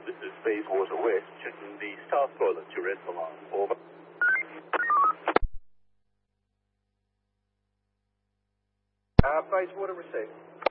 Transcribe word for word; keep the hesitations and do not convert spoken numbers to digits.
this is Bayswater West, checking the south toilet to red alarm. Over. Uh, Bayswater received.